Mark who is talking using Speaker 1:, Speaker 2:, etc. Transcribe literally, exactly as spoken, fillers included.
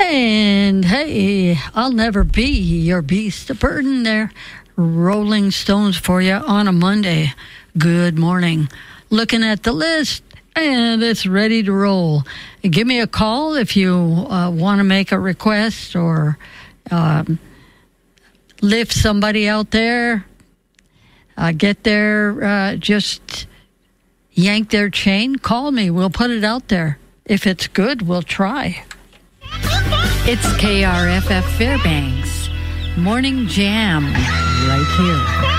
Speaker 1: And hey, I'll never be your beast of burden there. Rolling Stones for you on a Monday. Good morning. Looking at the list, and it's ready to roll. Give me a call if you uh, want to make a request or um, lift somebody out there. Uh, get there, uh, just yank their chain. Call me. We'll put it out there. If it's good, we'll try.
Speaker 2: It's K R F F Fairbanks. Morning Jam right here.